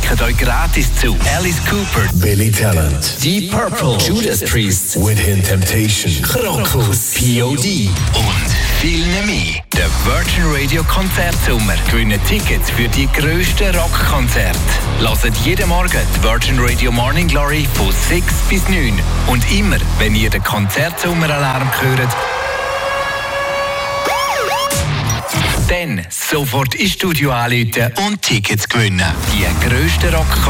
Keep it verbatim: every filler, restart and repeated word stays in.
schicken euch gratis zu Alice Cooper, Billy Talent, Deep Purple, Judas Priest, Within Temptation, Krokus, P O D und viel mehr. Der Virgin Radio Konzertsommer gewinnen Tickets für die grössten Rockkonzerte. Hört jeden Morgen die Virgin Radio Morning Glory von sechs bis neun. Und immer, wenn ihr den Konzertsommeralarm hört, dann sofort ins Studio anrufen und Tickets gewinnen. Die grössten Rock